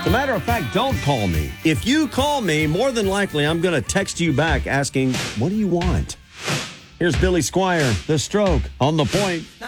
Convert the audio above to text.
As a matter of fact, don't call me. If you call me, more than likely I'm going to text you back asking, what do you want? Here's Billy Squire, The Stroke, on The Point.